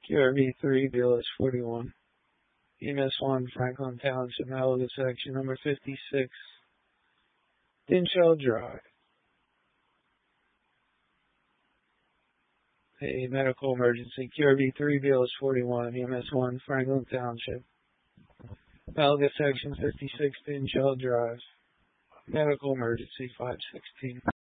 QRV3, BLS 41. EMS 1, Franklin Township, Malaga section, number 56, Dinshell Drive. A medical emergency. QRV3, BLS 41, EMS 1, Franklin Township, Malaga section, 56, Dinshell Drive. Medical emergency, 516.